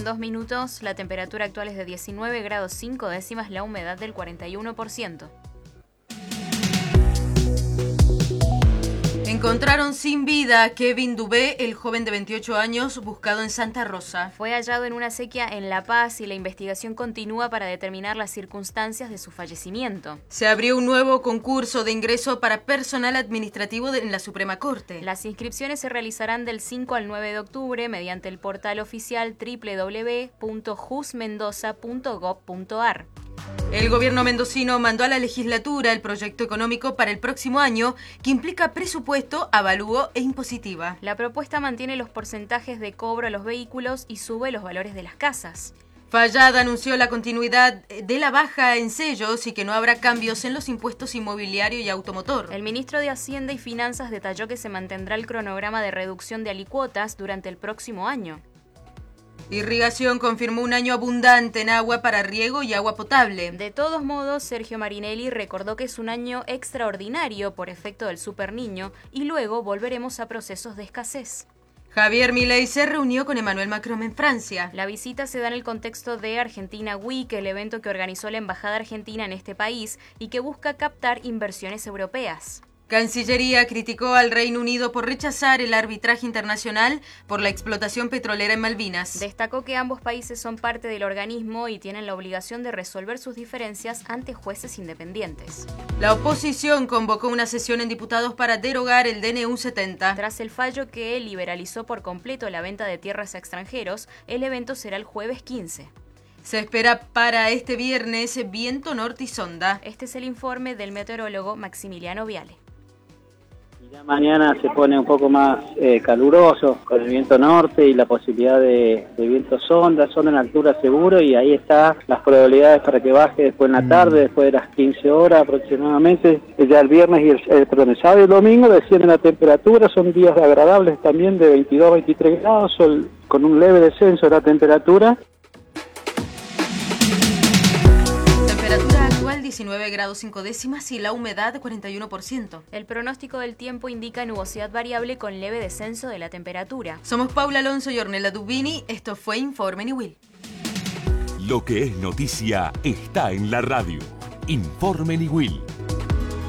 2 minutos, la temperatura actual es de 19 grados 5 décimas, la humedad del 41%. Encontraron sin vida a Kevin Dubé, el joven de 28 años buscado en Santa Rosa. Fue hallado en una sequía en La Paz y la investigación continúa para determinar las circunstancias de su fallecimiento. Se abrió un nuevo concurso de ingreso para personal administrativo en la Suprema Corte. Las inscripciones se realizarán del 5 al 9 de octubre mediante el portal oficial www.jusmendoza.gov.ar. El gobierno mendocino mandó a la legislatura el proyecto económico para el próximo año, que implica presupuesto, avalúo e impositiva. La propuesta mantiene los porcentajes de cobro a los vehículos y sube los valores de las casas. Fallada anunció la continuidad de la baja en sellos y que no habrá cambios en los impuestos inmobiliario y automotor. El ministro de Hacienda y Finanzas detalló que se mantendrá el cronograma de reducción de alicuotas durante el próximo año. Irrigación confirmó un año abundante en agua para riego y agua potable. De todos modos, Sergio Marinelli recordó que es un año extraordinario por efecto del Super Niño y luego volveremos a procesos de escasez. Javier Milei se reunió con Emmanuel Macron en Francia. La visita se da en el contexto de Argentina Week, el evento que organizó la Embajada Argentina en este país y que busca captar inversiones europeas. Cancillería criticó al Reino Unido por rechazar el arbitraje internacional por la explotación petrolera en Malvinas. Destacó que ambos países son parte del organismo y tienen la obligación de resolver sus diferencias ante jueces independientes. La oposición convocó una sesión en diputados para derogar el DNU 70. Tras el fallo que liberalizó por completo la venta de tierras a extranjeros, el evento será el jueves 15. Se espera para este viernes viento norte y sonda. Este es el informe del meteorólogo Maximiliano Viale. Ya mañana se pone un poco más caluroso con el viento norte y la posibilidad de viento sonda en altura seguro, y ahí están las probabilidades para que baje después en la tarde, después de las 15 horas aproximadamente. Ya el viernes y el sábado y el domingo desciende la temperatura, son días agradables también de 22-23 grados con un leve descenso de la temperatura. 19 grados 5 décimas y la humedad 41%. El pronóstico del tiempo indica nubosidad variable con leve descenso de la temperatura. Somos Paula Alonso y Ornella Dubini. Esto fue Informe Niwil. Lo que es noticia está en la radio. Informe Niwil.